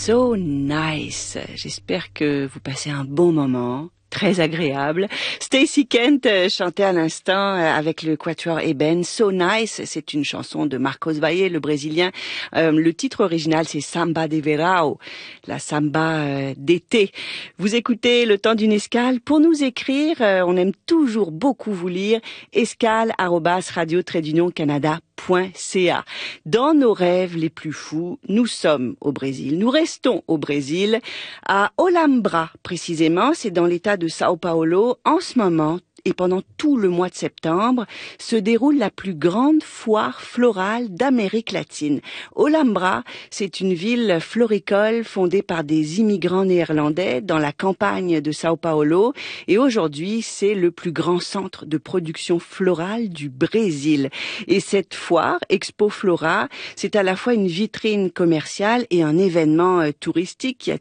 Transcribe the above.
So Nice. J'espère que vous passez un bon moment. Très agréable. Stacey Kent chantait à l'instant avec le quatuor Eben. So Nice, c'est une chanson de Marcos Valle, le Brésilien. Le titre original, c'est Samba de Verão, la samba d'été. Vous écoutez Le Temps d'une escale. Pour nous écrire, on aime toujours beaucoup vous lire. escale@radio-canada.ca. Dans nos rêves les plus fous, nous sommes au Brésil. Nous restons au Brésil, à Olambra précisément. C'est dans l'état de Sao Paulo. En ce moment, et pendant tout le mois de septembre, se déroule la plus grande foire florale d'Amérique latine. Olambra, c'est une ville floricole fondée par des immigrants néerlandais dans la campagne de Sao Paulo. Et aujourd'hui, c'est le plus grand centre de production florale du Brésil. Et cette foire, Expo Flora, c'est à la fois une vitrine commerciale et un événement touristique qui attire